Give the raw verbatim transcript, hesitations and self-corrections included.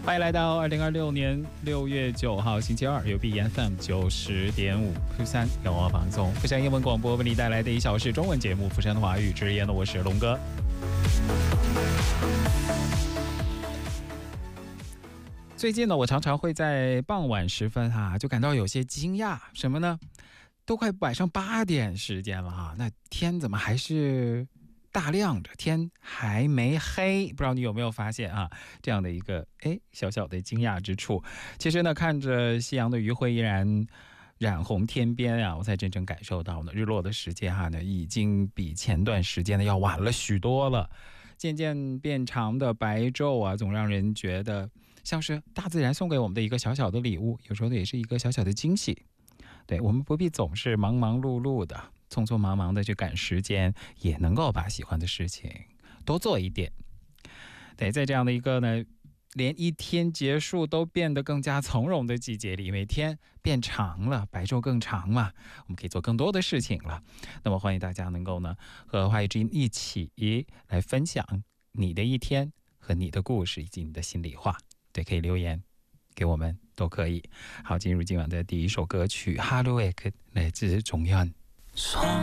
欢迎来到二零二六年六月九号星期二，由 B F M 九十点五负三仰望放送釜山英文广播为你带来的一小时中文节目《釜山华语之言》的，我是龙哥。最近呢，我常常会在傍晚时分哈、啊，就感到有些惊讶，什么呢？都快晚上八点时间了哈，那天怎么还是大亮着，天还没黑？不知道你有没有发现啊，这样的一个哎小小的惊讶之处。其实呢，看着夕阳的余晖依然染红天边啊，我才真正感受到呢，日落的时间哈、啊、呢，已经比前段时间呢要晚了许多了。渐渐变长的白昼啊，总让人觉得像是大自然送给我们的一个小小的礼物，有时候也是一个小小的惊喜。对，我们不必总是忙忙碌碌的匆匆忙忙的去赶时间，也能够把喜欢的事情多做一点。对，在这样的一个呢连一天结束都变得更加从容的季节里，每天变长了，白昼更长嘛，我们可以做更多的事情了。那么欢迎大家能够呢和华语之音一起来分享你的一天和你的故事以及你的心里话。对，可以留言给我们都可以。好，进入今晚的第一首歌曲《Haruek》，来自钟현。